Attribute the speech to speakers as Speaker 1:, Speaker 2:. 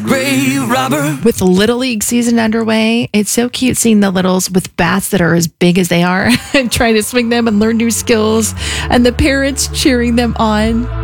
Speaker 1: Ray Robber.
Speaker 2: With Little League season underway, it's so cute seeing the littles with bats that are as big as they are and trying to swing them and learn new skills, and the parents cheering them on.